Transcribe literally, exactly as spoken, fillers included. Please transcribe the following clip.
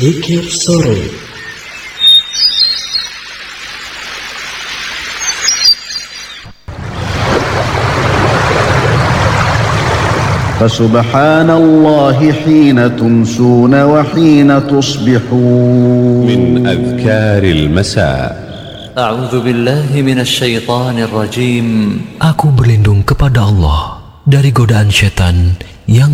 Zikir sore. فسبحان الله حين تمسون وحين تصبحون. من أذكار المساء. أعوذ بالله من الشيطان الرجيم. Aku berlindung kepada Allah dari godaan syaitan yang